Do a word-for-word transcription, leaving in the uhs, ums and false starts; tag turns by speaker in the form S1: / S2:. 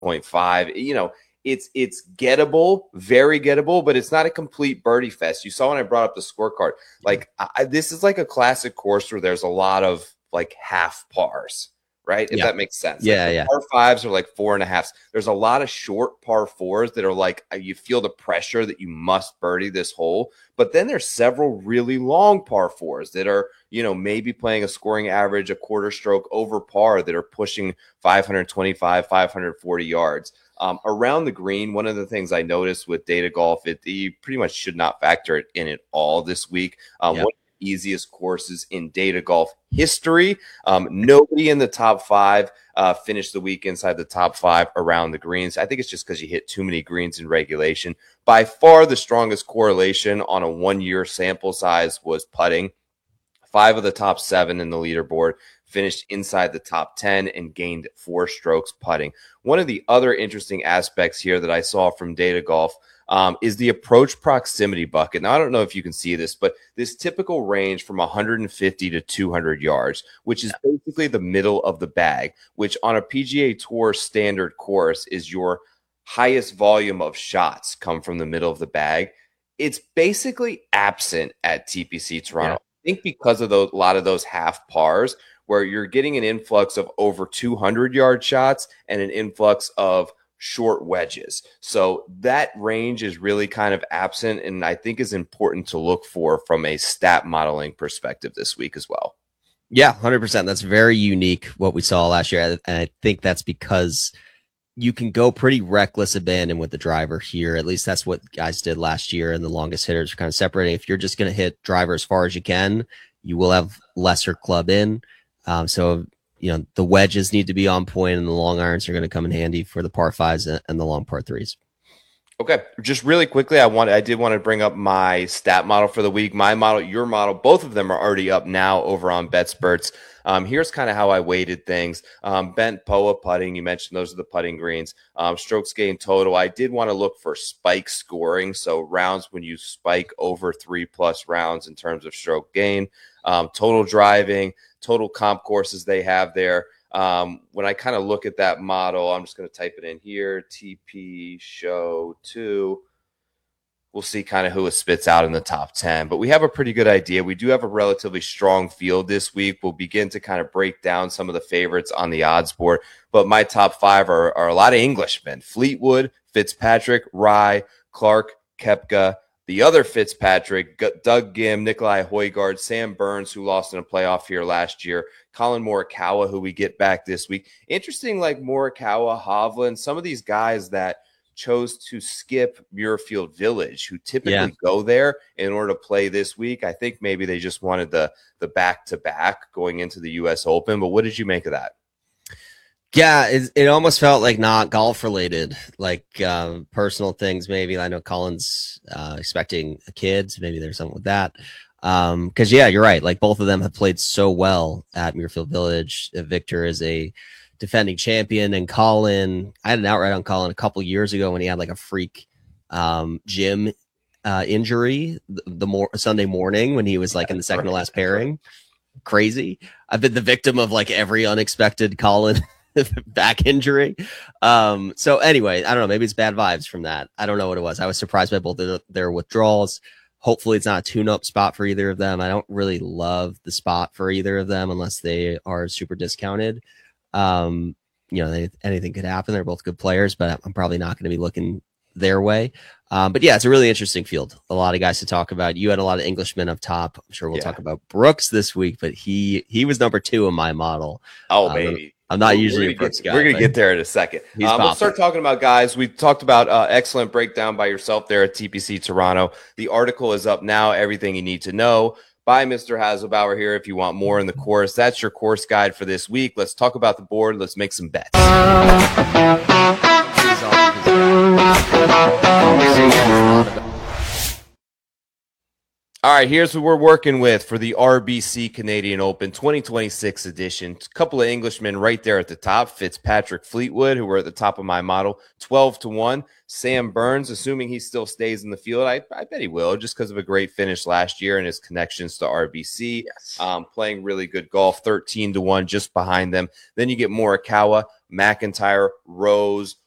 S1: point five. You know, it's it's gettable, very gettable, but it's not a complete birdie fest. You saw when I brought up the scorecard, like I, this is like a classic course where there's a lot of like half pars, right? If
S2: yeah.
S1: that makes sense.
S2: Yeah,
S1: like
S2: yeah.
S1: Par fives are like four and a halves. There's a lot of short par fours that are like you feel the pressure that you must birdie this hole. But then there's several really long par fours that are, you know, maybe playing a scoring average, a quarter stroke over par that are pushing five twenty-five, five forty yards. Um, around the green, one of the things I noticed with Data Golf, it you pretty much should not factor it in at all this week. Um,
S2: yep.
S1: One of the easiest courses in Data Golf history. Um, nobody in the top five uh, finished the week inside the top five around the greens. I think it's just because you hit too many greens in regulation. By far, the strongest correlation on a one-year sample size was putting. Five of the top seven in the leaderboard finished inside the top ten and gained four strokes putting. One of the other interesting aspects here that I saw from Data Golf um, is the approach proximity bucket. Now, I don't know if you can see this, but this typical range from one fifty to two hundred yards, which is basically the middle of the bag, which on a P G A Tour standard course is your highest volume of shots come from the middle of the bag. It's basically absent at T P C Toronto. Yeah. I think because of those, a lot of those half pars where you're getting an influx of over two hundred yard shots and an influx of short wedges. So that range is really kind of absent, and I think is important to look for from a stat modeling perspective this week as well.
S2: Yeah, one hundred percent. That's very unique what we saw last year. And I think that's because you can go pretty reckless abandon with the driver here. At least that's what guys did last year, and the longest hitters are kind of separating. If you're just going to hit driver as far as you can, you will have lesser club in. Um, so, you know, the wedges need to be on point, and the long irons are going to come in handy for the par fives and the long par threes.
S1: Okay, just really quickly, I want I did want to bring up my stat model for the week. My model, your model, both of them are already up now over on BetSperts. Um, here's kind of how I weighted things. Um, bent P O A putting, you mentioned those are the putting greens. Um, strokes gained total. I did want to look for spike scoring, so rounds when you spike over three plus rounds in terms of stroke gain. Um, total driving, total comp courses they have there. Um, when I kind of look at that model, I'm just going to type it in here, T P show two. We'll see kind of who it spits out in the top ten, but we have a pretty good idea. We do have a relatively strong field this week. We'll begin to kind of break down some of the favorites on the odds board, but my top five are, are a lot of Englishmen: Fleetwood, Fitzpatrick, Rye, Clark, Koepka, the other Fitzpatrick, Doug Ghim, Nikolai Højgaard, Sam Burns, who lost in a playoff here last year, Colin Morikawa, who we get back this week. Interesting, like Morikawa, Hovland, some of these guys that chose to skip Muirfield Village, who typically yeah. go there in order to play this week. I think maybe they just wanted the the back-to-back going into the U S Open, but what did you make of that?
S2: Yeah, it, it almost felt like not golf related, like uh, personal things. Maybe I know Colin's uh, expecting a kid, so maybe there's something with that. Um, because yeah, you're right. Like both of them have played so well at Muirfield Village. Victor is a defending champion, and Colin, I had an outright on Colin a couple years ago when he had like a freak um, gym uh, injury the, the more Sunday morning when he was like in the second to last pairing. Crazy. I've been the victim of like every unexpected Colin back injury. Um, so anyway, I don't know. Maybe it's bad vibes from that. I don't know what it was. I was surprised by both of their withdrawals. Hopefully it's not a tune-up spot for either of them. I don't really love the spot for either of them unless they are super discounted. Um, you know, they, anything could happen. They're both good players, but I'm probably not going to be looking their way. Um, but yeah, it's a really interesting field. A lot of guys to talk about. You had a lot of Englishmen up top. I'm sure we'll yeah. talk about Brooks this week, but he he was number two in my model.
S1: Oh,
S2: um,
S1: baby.
S2: I'm not
S1: we're
S2: usually
S1: gonna
S2: a Brooks
S1: get,
S2: guy.
S1: We're going to get there in a second. Um, let's start talking about guys. We talked about uh, excellent breakdown by yourself there at T P C Toronto. The article is up now, everything you need to know, by Mister Hasselbauer here. If you want more in the course, that's your course guide for this week. Let's talk about the board. Let's make some bets. All right, here's what we're working with for the R B C Canadian Open twenty twenty-six edition. A couple of Englishmen right there at the top. Fitzpatrick, Fleetwood, who were at the top of my model, twelve to one. Sam Burns, assuming he still stays in the field. I, I bet he will, just because of a great finish last year and his connections to R B C. Yes. Um, playing really good golf, thirteen to one, just behind them. Then you get Morikawa, McIntyre, Rose,